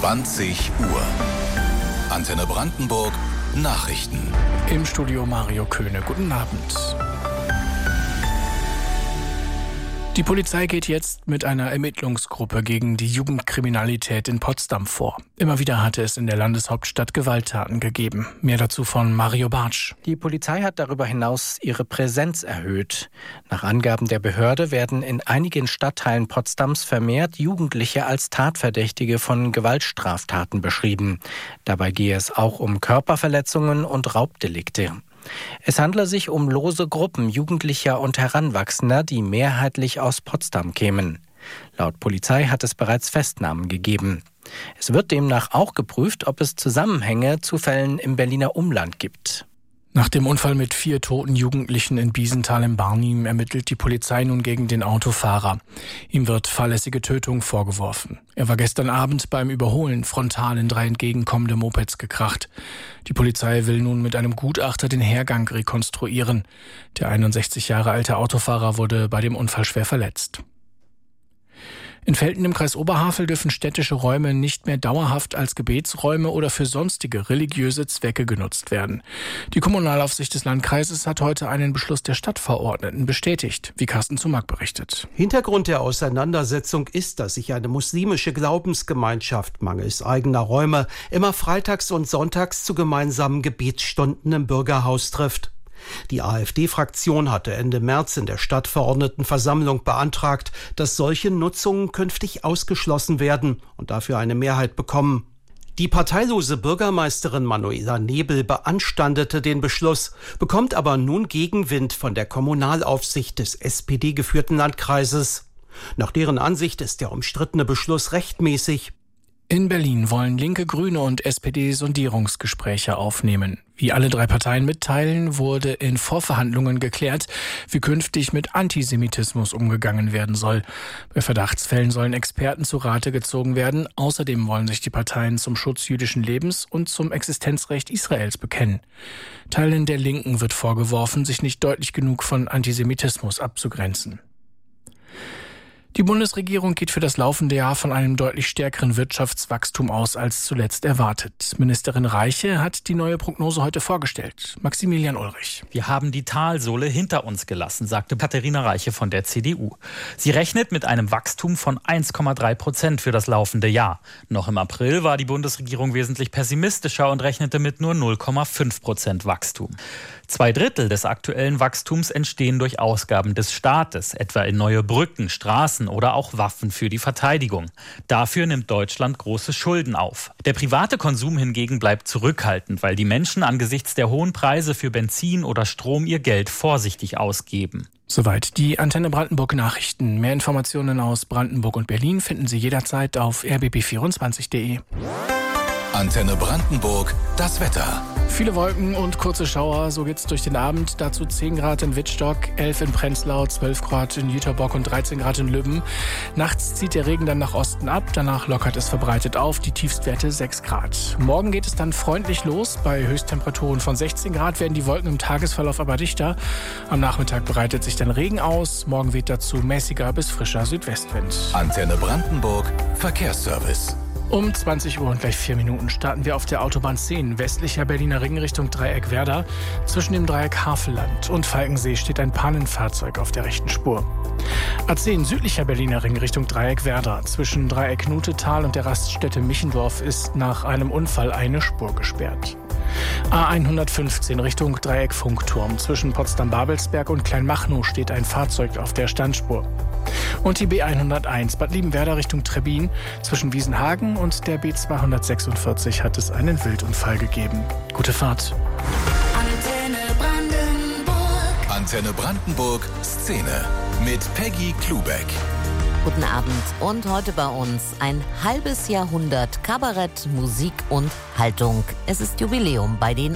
20 Uhr. Antenne Brandenburg Nachrichten. Im Studio Mario Köhne. Guten Abend. Die Polizei geht jetzt mit einer Ermittlungsgruppe gegen die Jugendkriminalität in Potsdam vor. Immer wieder hatte es in der Landeshauptstadt Gewalttaten gegeben. Mehr dazu von Mario Bartsch. Die Polizei hat darüber hinaus ihre Präsenz erhöht. Nach Angaben der Behörde werden in einigen Stadtteilen Potsdams vermehrt Jugendliche als Tatverdächtige von Gewaltstraftaten beschrieben. Dabei gehe es auch um Körperverletzungen und Raubdelikte. Es handle sich um lose Gruppen Jugendlicher und Heranwachsender, die mehrheitlich aus Potsdam kämen. Laut Polizei hat es bereits Festnahmen gegeben. Es wird demnach auch geprüft, ob es Zusammenhänge zu Fällen im Berliner Umland gibt. Nach dem Unfall mit 4 toten Jugendlichen in Biesenthal im Barnim ermittelt die Polizei nun gegen den Autofahrer. Ihm wird fahrlässige Tötung vorgeworfen. Er war gestern Abend beim Überholen frontal in 3 entgegenkommende Mopeds gekracht. Die Polizei will nun mit einem Gutachter den Hergang rekonstruieren. Der 61 Jahre alte Autofahrer wurde bei dem Unfall schwer verletzt. In Velten im Kreis Oberhavel dürfen städtische Räume nicht mehr dauerhaft als Gebetsräume oder für sonstige religiöse Zwecke genutzt werden. Die Kommunalaufsicht des Landkreises hat heute einen Beschluss der Stadtverordneten bestätigt, wie Carsten Zumack berichtet. Hintergrund der Auseinandersetzung ist, dass sich eine muslimische Glaubensgemeinschaft mangels eigener Räume immer freitags und sonntags zu gemeinsamen Gebetsstunden im Bürgerhaus trifft. Die AfD-Fraktion hatte Ende März in der Stadtverordnetenversammlung beantragt, dass solche Nutzungen künftig ausgeschlossen werden und dafür eine Mehrheit bekommen. Die parteilose Bürgermeisterin Manuela Nebel beanstandete den Beschluss, bekommt aber nun Gegenwind von der Kommunalaufsicht des SPD-geführten Landkreises. Nach deren Ansicht ist der umstrittene Beschluss rechtmäßig. In Berlin wollen Linke, Grüne und SPD Sondierungsgespräche aufnehmen. Wie alle 3 Parteien mitteilen, wurde in Vorverhandlungen geklärt, wie künftig mit Antisemitismus umgegangen werden soll. Bei Verdachtsfällen sollen Experten zu Rate gezogen werden. Außerdem wollen sich die Parteien zum Schutz jüdischen Lebens und zum Existenzrecht Israels bekennen. Teilen der Linken wird vorgeworfen, sich nicht deutlich genug von Antisemitismus abzugrenzen. Die Bundesregierung geht für das laufende Jahr von einem deutlich stärkeren Wirtschaftswachstum aus als zuletzt erwartet. Ministerin Reiche hat die neue Prognose heute vorgestellt. Maximilian Ulrich. Wir haben die Talsohle hinter uns gelassen, sagte Katharina Reiche von der CDU. Sie rechnet mit einem Wachstum von 1,3% für das laufende Jahr. Noch im April war die Bundesregierung wesentlich pessimistischer und rechnete mit nur 0,5% Wachstum. 2/3 des aktuellen Wachstums entstehen durch Ausgaben des Staates, etwa in neue Brücken, Straßen oder auch Waffen für die Verteidigung. Dafür nimmt Deutschland große Schulden auf. Der private Konsum hingegen bleibt zurückhaltend, weil die Menschen angesichts der hohen Preise für Benzin oder Strom ihr Geld vorsichtig ausgeben. Soweit die Antenne Brandenburg Nachrichten. Mehr Informationen aus Brandenburg und Berlin finden Sie jederzeit auf rbb24.de. Antenne Brandenburg, das Wetter. Viele Wolken und kurze Schauer, so geht's durch den Abend. Dazu 10 Grad in Wittstock, 11 in Prenzlau, 12 Grad in Jüterbock und 13 Grad in Lübben. Nachts zieht der Regen dann nach Osten ab, danach lockert es verbreitet auf, die Tiefstwerte 6 Grad. Morgen geht es dann freundlich los. Bei Höchsttemperaturen von 16 Grad werden die Wolken im Tagesverlauf aber dichter. Am Nachmittag breitet sich dann Regen aus. Morgen weht dazu mäßiger bis frischer Südwestwind. Antenne Brandenburg, Verkehrsservice. Um 20 Uhr und gleich 4 Minuten starten wir auf der Autobahn 10, westlicher Berliner Ring Richtung Dreieck Werder. Zwischen dem Dreieck Havelland und Falkensee steht ein Pannenfahrzeug auf der rechten Spur. A10, südlicher Berliner Ring Richtung Dreieck Werder. Zwischen Dreieck Nutetal und der Raststätte Michendorf ist nach einem Unfall eine Spur gesperrt. A115 Richtung Dreieck Funkturm. Zwischen Potsdam-Babelsberg und Kleinmachnow steht ein Fahrzeug auf der Standspur. Und die B101 Bad Liebenwerda Richtung Trebbin. Zwischen Wiesenhagen und der B246 hat es einen Wildunfall gegeben. Gute Fahrt. Antenne Brandenburg Szene mit Peggy Klubeck. Guten Abend und heute bei uns ein halbes Jahrhundert Kabarett, Musik und Haltung. Es ist Jubiläum bei den